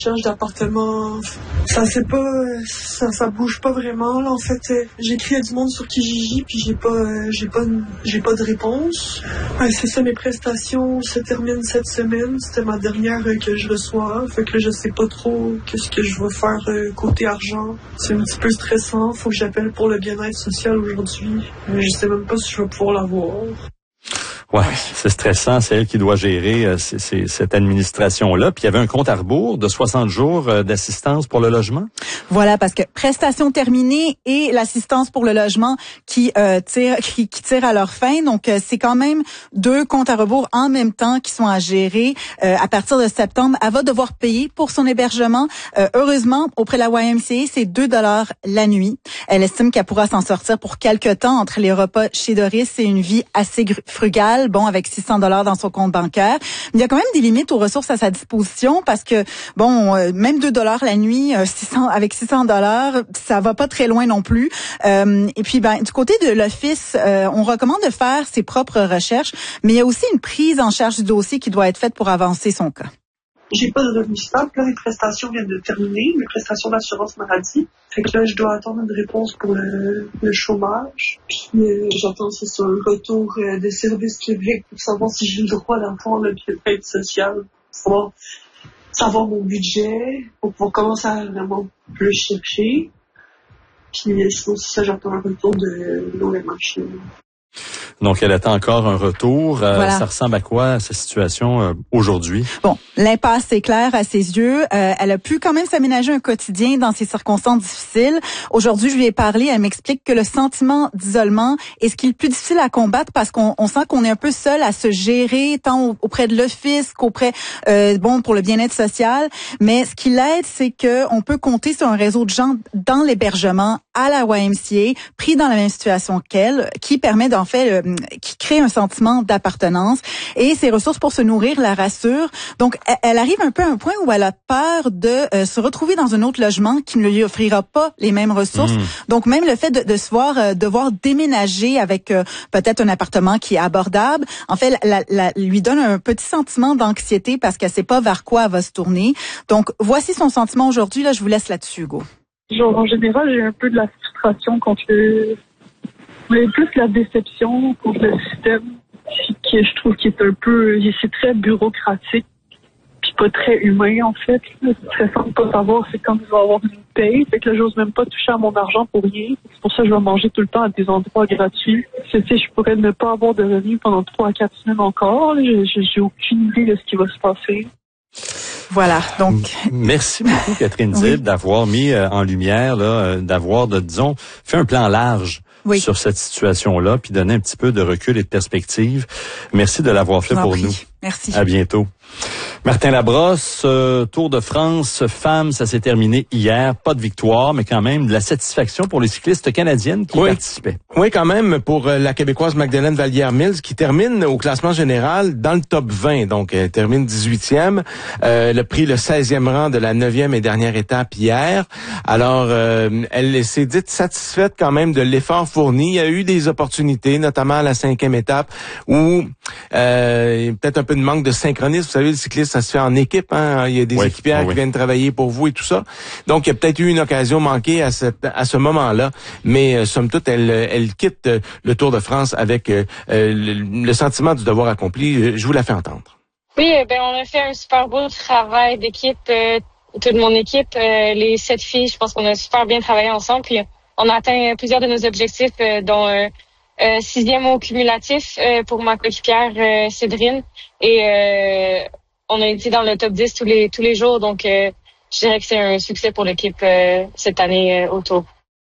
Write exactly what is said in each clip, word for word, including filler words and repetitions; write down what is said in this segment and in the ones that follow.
Change d'appartement, ça c'est pas, ça, ça bouge pas vraiment. Là, en fait, euh, j'écris à du monde sur Kijiji, puis j'ai pas, euh, j'ai pas, j'ai pas de réponse. Euh, c'est ça, mes prestations se terminent cette semaine. C'était ma dernière euh, que je reçois. Fait que là, je sais pas trop qu'est-ce que je vais faire euh, côté argent. C'est un petit peu stressant. Faut que j'appelle pour le bien-être social aujourd'hui. Mais je sais même pas si je vais pouvoir l'avoir. Ouais, c'est stressant, c'est elle qui doit gérer euh, c'est, c'est, cette administration-là. Puis il y avait un compte à rebours de soixante jours euh, d'assistance pour le logement. Voilà, parce que prestation terminée et l'assistance pour le logement qui euh, tire qui, qui tire à leur fin. Donc euh, c'est quand même deux comptes à rebours en même temps qui sont à gérer. Euh, à partir de septembre, elle va devoir payer pour son hébergement. Euh, heureusement, auprès de la Y M C A, c'est deux dollars la nuit. Elle estime qu'elle pourra s'en sortir pour quelque temps entre les repas chez Doris et une vie assez frugale. Bon, avec six cents dollars dans son compte bancaire. Mais il y a quand même des limites aux ressources à sa disposition parce que, bon, euh, même deux dollars la nuit, euh, six cents, avec six cents dollars, ça va pas très loin non plus. Euh, et puis, ben, du côté de l'Office, euh, on recommande de faire ses propres recherches, mais il y a aussi une prise en charge du dossier qui doit être faite pour avancer son cas. J'ai pas de revenu stable. Là, les prestations viennent de terminer, mes prestations d'assurance maladie. Fait que là, je dois attendre une réponse pour le, le chômage. Puis euh, j'attends, c'est ça, un retour euh, des services publics pour savoir si j'ai le droit d'avoir le bien-être social, pour pouvoir savoir mon budget, pour pouvoir commencer à vraiment le chercher. Puis euh, sinon, c'est ça, j'attends un retour de l'O M H. Donc, elle attend encore un retour. Euh, voilà. Ça ressemble à quoi, sa situation euh, aujourd'hui? Bon, l'impasse est claire à ses yeux. Euh, elle a pu quand même s'aménager un quotidien dans ces circonstances difficiles. Aujourd'hui, je lui ai parlé. Elle m'explique que le sentiment d'isolement est ce qui est le plus difficile à combattre parce qu'on on sent qu'on est un peu seul à se gérer tant auprès de l'Office qu'auprès, euh, bon, pour le bien-être social. Mais ce qui l'aide, c'est que on peut compter sur un réseau de gens dans l'hébergement à la Y M C A, pris dans la même situation qu'elle, qui permet d'en fait euh, qui crée un sentiment d'appartenance et ses ressources pour se nourrir la rassurent. Donc, elle arrive un peu à un point où elle a peur de euh, se retrouver dans un autre logement qui ne lui offrira pas les mêmes ressources. Mmh. Donc, même le fait de, de se voir euh, devoir déménager avec euh, peut-être un appartement qui est abordable, en fait, la, la, lui donne un petit sentiment d'anxiété parce qu'elle sait pas vers quoi elle va se tourner. Donc, voici son sentiment aujourd'hui. Là, je vous laisse là-dessus, Hugo. Genre, en général, j'ai un peu de la frustration contre le... mais plus la déception contre le système, qui je trouve qui est un peu, c'est très bureaucratique, puis pas très humain en fait. C'est stressant de pas savoir c'est quand je vais avoir une paye, fait que là j'ose même pas toucher à mon argent pour rien. C'est pour ça que je vais manger tout le temps à des endroits gratuits. C'est, tu sais, je pourrais ne pas avoir de revenus pendant trois à quatre semaines encore. J'ai, j'ai aucune idée de ce qui va se passer. Voilà, donc... Merci beaucoup, Catherine Dib, oui. d'avoir mis euh, en lumière, là, euh, d'avoir, de, disons, fait un plan large oui. sur cette situation-là, puis donner un petit peu de recul et de perspective. Merci de l'avoir fait pour prie. nous. Merci. À bientôt. Martin Labrosse, euh, Tour de France, femmes, ça s'est terminé hier. Pas de victoire, mais quand même de la satisfaction pour les cyclistes canadiennes qui oui. participaient. Oui, quand même, pour euh, la Québécoise Magdalene Vallière-Mills, qui termine au classement général dans le top vingt. Donc, elle termine dix-huitième. Euh, elle a pris le seizième rang de la neuvième et dernière étape hier. Alors, euh, elle s'est dite satisfaite quand même de l'effort fourni. Il y a eu des opportunités, notamment à la cinquième étape, où euh, il y a peut-être un peu de manque de synchronisme. Vous savez, le cycliste, ça se fait en équipe. Hein? Il y a des oui, équipières oui. qui viennent travailler pour vous et tout ça. Donc, il y a peut-être eu une occasion manquée à, cette, à ce moment-là. Mais, euh, somme toute, elle, elle quitte euh, le Tour de France avec euh, le, le sentiment du devoir accompli. Je vous la fais entendre. Oui, ben on a fait un super beau travail d'équipe, euh, toute mon équipe, euh, les sept filles. Je pense qu'on a super bien travaillé ensemble. Puis, on a atteint plusieurs de nos objectifs, euh, dont... Euh, Euh, sixième au cumulatif euh, pour ma coéquipière euh, Cédrine et euh, on a été dans le top dix tous les tous les jours, donc euh, je dirais que c'est un succès pour l'équipe euh, cette année euh, au Tour.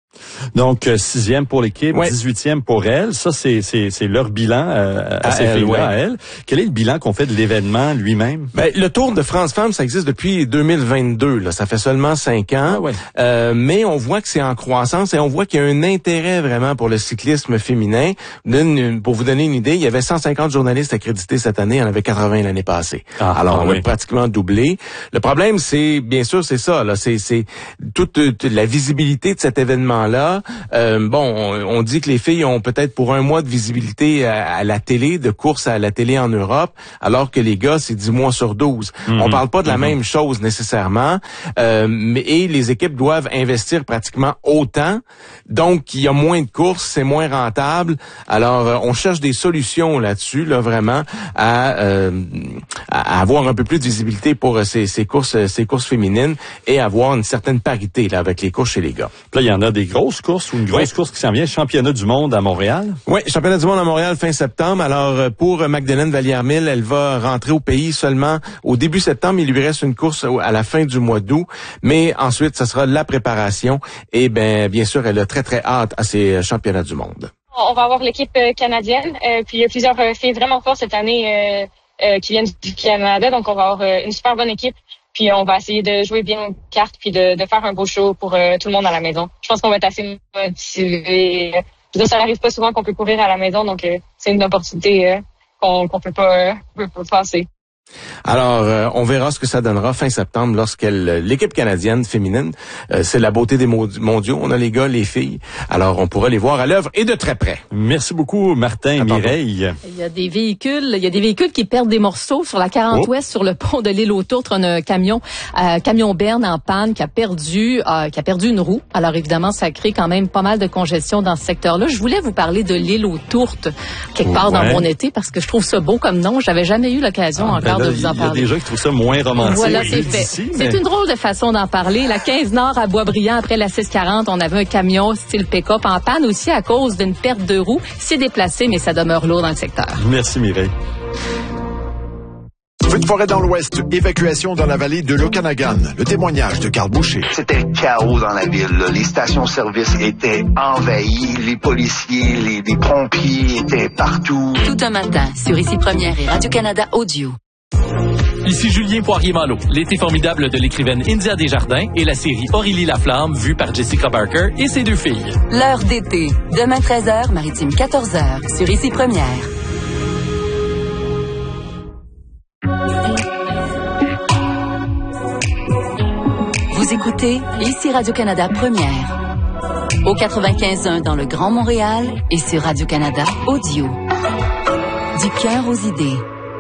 Donc, euh, sixième pour l'équipe, ouais. dix-huitième pour elle. Ça, c'est, c'est, c'est leur bilan euh, à, à ces filles-là, ouais. à elle. Quel est le bilan qu'on fait de l'événement lui-même? Ben, le Tour de France Femmes, ça existe depuis deux mille vingt-deux. Là. Ça fait seulement cinq ans. Ah ouais. euh, mais on voit que c'est en croissance et on voit qu'il y a un intérêt vraiment pour le cyclisme féminin. Pour vous donner une idée, il y avait cent cinquante journalistes accrédités cette année. Il y en avait quatre-vingts l'année passée. Ah, Alors, ah, on oui. a pratiquement doublé. Le problème, c'est, bien sûr, c'est ça. Là, c'est, c'est toute, toute la visibilité de cet événement moment-là. Euh, bon, on, on dit que les filles ont peut-être pour un mois de visibilité à, à la télé, de course à la télé en Europe, alors que les gars, c'est dix mois sur douze. Mm-hmm. On parle pas de la mm-hmm. même chose nécessairement, euh, mais et les équipes doivent investir pratiquement autant. Donc, il y a moins de courses, c'est moins rentable. Alors, euh, on cherche des solutions là-dessus, là, vraiment, à, euh, à avoir un peu plus de visibilité pour ces, ces courses, ces courses féminines et avoir une certaine parité là avec les courses chez les gars. Puis là, il y en a des grosses courses ou une grosse oui. course qui s'en vient, championnat du monde à Montréal. Oui, championnat du monde à Montréal fin septembre. Alors, pour Magdeleine Vallière-Mille, elle va rentrer au pays seulement au début septembre. Il lui reste une course à la fin du mois d'août, mais ensuite, ce sera la préparation et ben bien sûr, elle a très très hâte à ces championnats du monde. On va avoir l'équipe canadienne, euh, puis il y a plusieurs filles vraiment fortes cette année euh, euh, qui viennent du Canada, donc on va avoir euh, une super bonne équipe, puis on va essayer de jouer bien aux cartes, puis de, de faire un beau show pour euh, tout le monde à la maison. Je pense qu'on va être assez motivés. Je veux dire, ça n'arrive pas souvent qu'on peut courir à la maison, donc euh, c'est une opportunité euh, qu'on qu'on peut pas, euh, peut pas passer. Alors, euh, on verra ce que ça donnera fin septembre lorsqu'elle, l'équipe canadienne féminine, euh, c'est la beauté des mondiaux. On a les gars, les filles. Alors, on pourra les voir à l'œuvre et de très près. Merci beaucoup, Martin, Mireille. Il y a des véhicules, il y a des véhicules qui perdent des morceaux sur la quarante oh. ouest, sur le pont de l'île aux Tourtes. On a un camion, euh, camion Berne en panne qui a perdu, euh, qui a perdu une roue. Alors, évidemment, ça crée quand même pas mal de congestion dans ce secteur-là. Je voulais vous parler de l'île aux Tourtes, quelque part ouais. dans mon été, parce que je trouve ça beau comme nom. J'avais jamais eu l'occasion ah, encore ben là, de vous en parler. Il y a des gens qui trouvent ça moins romantique. Voilà, c'est fait. Ici, mais... C'est une drôle de façon d'en parler. La quinze Nord à Boisbriand, après la six quarante, on avait un camion style pick-up en panne aussi à cause d'une perte de roue. C'est déplacé, mais ça demeure lourd dans le secteur. Merci, Mireille. Feu de forêt dans l'ouest, évacuation dans la vallée de l'Okanagan. Le témoignage de Carl Boucher. C'était le chaos dans la ville. Là. Les stations-service étaient envahies, les policiers, les, les pompiers étaient partout. Tout un matin, sur Ici Première et Radio-Canada Audio. Ici Julien Poirier-Malo, l'été formidable de l'écrivaine India Desjardins et la série Aurélie Laflamme vue par Jessica Barker et ses deux filles. L'heure d'été, demain treize heures, Maritime quatorze heures, sur Ici Première. Vous écoutez Ici Radio-Canada Première. Au quatre-vingt-quinze point un dans le Grand Montréal et sur Radio-Canada Audio. Du cœur aux idées.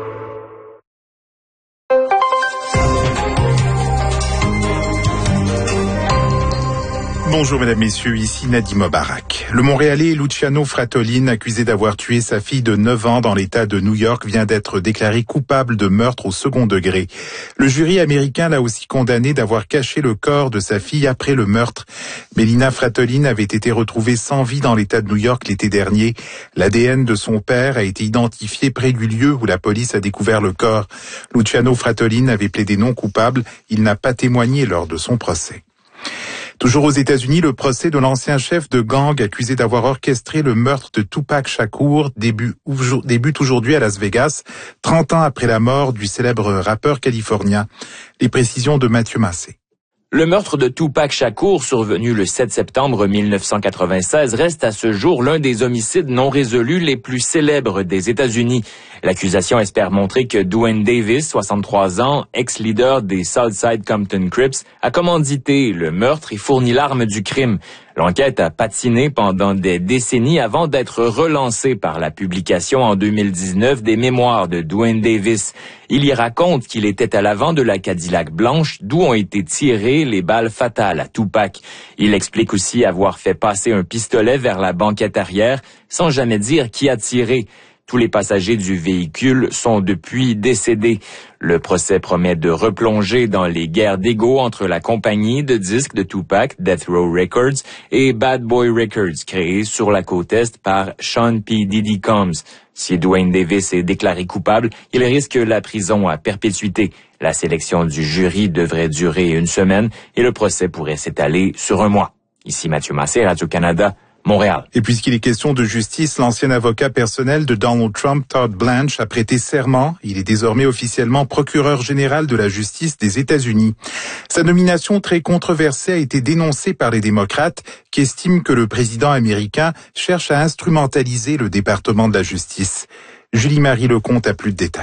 Bonjour mesdames, messieurs, ici Nadim Obarak. Le Montréalais Luciano Fratolin, accusé d'avoir tué sa fille de neuf ans dans l'État de New York, vient d'être déclaré coupable de meurtre au second degré. Le jury américain l'a aussi condamné d'avoir caché le corps de sa fille après le meurtre. Melina Fratolin avait été retrouvée sans vie dans l'État de New York l'été dernier. L'A D N de son père a été identifié près du lieu où la police a découvert le corps. Luciano Fratolin avait plaidé non coupable. Il n'a pas témoigné lors de son procès. Toujours aux États-Unis, le procès de l'ancien chef de gang accusé d'avoir orchestré le meurtre de Tupac Shakur débute, débute aujourd'hui à Las Vegas, trente ans après la mort du célèbre rappeur californien. Les précisions de Mathieu Massé. Le meurtre de Tupac Shakur, survenu le sept septembre mille neuf cent quatre-vingt-seize, reste à ce jour l'un des homicides non résolus les plus célèbres des États-Unis. L'accusation espère montrer que Duane Davis, soixante-trois ans, ex-leader des Southside Compton Crips, a commandité le meurtre et fourni l'arme du crime. L'enquête a patiné pendant des décennies avant d'être relancée par la publication en deux mille dix-neuf des mémoires de Duane Davis. Il y raconte qu'il était à l'avant de la Cadillac blanche d'où ont été tirées les balles fatales à Tupac. Il explique aussi avoir fait passer un pistolet vers la banquette arrière sans jamais dire qui a tiré. Tous les passagers du véhicule sont depuis décédés. Le procès promet de replonger dans les guerres d'ego entre la compagnie de disques de Tupac, Death Row Records, et Bad Boy Records, créée sur la côte Est par Sean P. Diddy Combs. Si Duane Davis est déclaré coupable, il risque la prison à perpétuité. La sélection du jury devrait durer une semaine et le procès pourrait s'étaler sur un mois. Ici Mathieu Massé, Radio-Canada. Montréal. Et puisqu'il est question de justice, l'ancien avocat personnel de Donald Trump, Todd Blanche, a prêté serment. Il est désormais officiellement procureur général de la justice des États-Unis. Sa nomination très controversée a été dénoncée par les démocrates qui estiment que le président américain cherche à instrumentaliser le département de la justice. Julie-Marie Lecomte a plus de détails.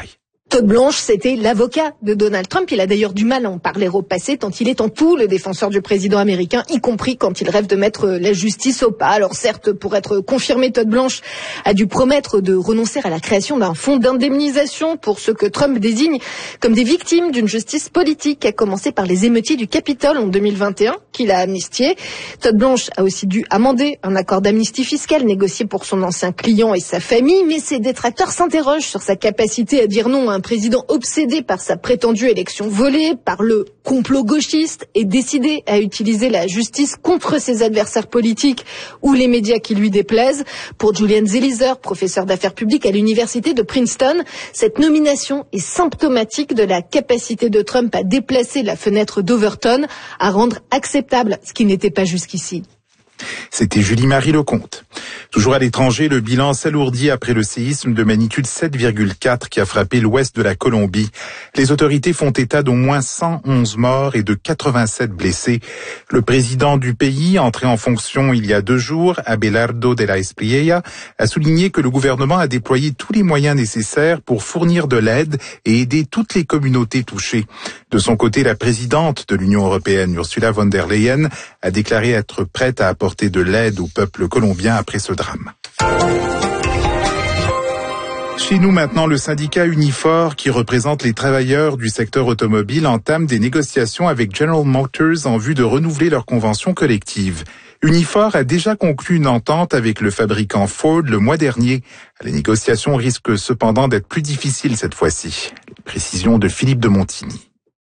Todd Blanche, c'était l'avocat de Donald Trump. Il a d'ailleurs du mal à en parler au passé, tant il est en tout le défenseur du président américain, y compris quand il rêve de mettre la justice au pas. Alors certes, pour être confirmé, Todd Blanche a dû promettre de renoncer à la création d'un fonds d'indemnisation pour ceux que Trump désigne comme des victimes d'une justice politique, à commencer par les émeutiers du Capitole en deux mille vingt et un, qu'il a amnistié. Todd Blanche a aussi dû amender un accord d'amnistie fiscale négocié pour son ancien client et sa famille, mais ses détracteurs s'interrogent sur sa capacité à dire non à un président obsédé par sa prétendue élection volée, par le complot gauchiste et décidé à utiliser la justice contre ses adversaires politiques ou les médias qui lui déplaisent. Pour Julian Zelizer, professeur d'affaires publiques à l'université de Princeton, cette nomination est symptomatique de la capacité de Trump à déplacer la fenêtre d'Overton, à rendre acceptable ce qui n'était pas jusqu'ici. C'était Julie-Marie Lecomte. Toujours à l'étranger, le bilan s'alourdit après le séisme de magnitude sept virgule quatre qui a frappé l'ouest de la Colombie. Les autorités font état d'au moins cent onze morts et de quatre-vingt-sept blessés. Le président du pays, entré en fonction il y a deux jours, Abelardo de la Espriella, a souligné que le gouvernement a déployé tous les moyens nécessaires pour fournir de l'aide et aider toutes les communautés touchées. De son côté, la présidente de l'Union européenne, Ursula von der Leyen, a déclaré être prête à apporter de l'aide au peuple colombien après ce drame. Chez nous maintenant, le syndicat Unifor, qui représente les travailleurs du secteur automobile, entame des négociations avec General Motors en vue de renouveler leur convention collective. Unifor a déjà conclu une entente avec le fabricant Ford le mois dernier. Les négociations risquent cependant d'être plus difficiles cette fois-ci. Les précisions de Philippe de Montigny.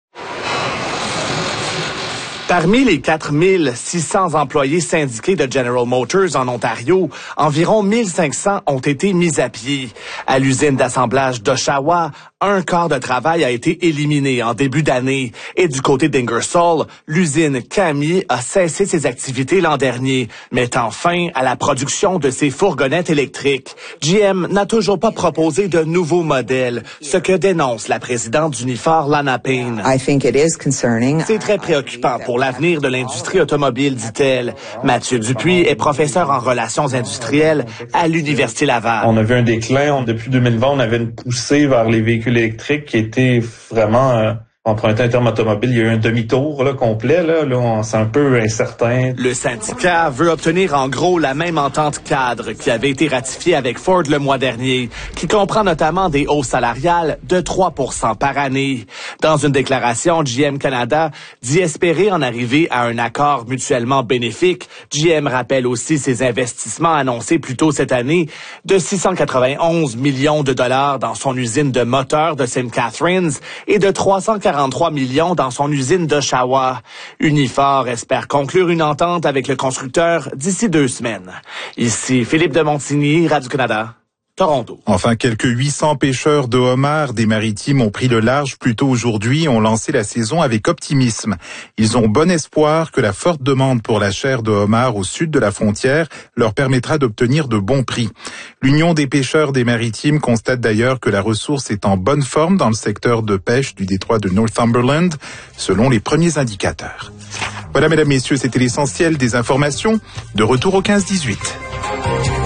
Parmi les quatre mille six cents employés syndiqués de General Motors en Ontario, environ mille cinq cents ont été mis à pied. À l'usine d'assemblage d'Oshawa, un quart de travail a été éliminé en début d'année. Et du côté d'Ingersoll, l'usine Cami a cessé ses activités l'an dernier, mettant fin à la production de ses fourgonnettes électriques. G M n'a toujours pas proposé de nouveaux modèles, ce que dénonce la présidente d'Unifor, Lana Payne. C'est très préoccupant pour l'avenir de l'industrie automobile, dit-elle. Mathieu Dupuis est professeur en relations industrielles à l'Université Laval. On a vu un déclin. On, depuis deux mille vingt, on avait une poussée vers les véhicules électriques qui était vraiment... Euh emprunter un terme automobile, il y a eu un demi-tour là, complet, là, là c'est un peu incertain. Le syndicat veut obtenir en gros la même entente cadre qui avait été ratifiée avec Ford le mois dernier, qui comprend notamment des hausses salariales de trois pour cent par année. Dans une déclaration, G M Canada dit espérer en arriver à un accord mutuellement bénéfique. G M rappelle aussi ses investissements annoncés plus tôt cette année de six cent quatre-vingt-onze millions de dollars dans son usine de moteurs de Saint Catharines et de trois cent quarante millions dans son usine d'Oshawa. Unifor espère conclure une entente avec le constructeur d'ici deux semaines. Ici Philippe de Montigny, Radio-Canada. Toronto. Enfin, quelques huit cents pêcheurs de homards des Maritimes ont pris le large plus tôt aujourd'hui et ont lancé la saison avec optimisme. Ils ont bon espoir que la forte demande pour la chair de homard au sud de la frontière leur permettra d'obtenir de bons prix. L'Union des pêcheurs des Maritimes constate d'ailleurs que la ressource est en bonne forme dans le secteur de pêche du détroit de Northumberland, selon les premiers indicateurs. Voilà, mesdames, messieurs, c'était l'essentiel des informations. De retour au quinze dix-huit.